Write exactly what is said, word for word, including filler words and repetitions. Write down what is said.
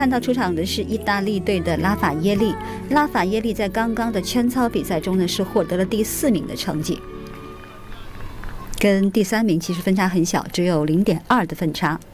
看到出场的是意大利队的拉法耶利，拉法耶利在刚刚的圈操比赛中呢是获得了第四名的成绩，跟第三名其实分差很小，只有零点二的分差。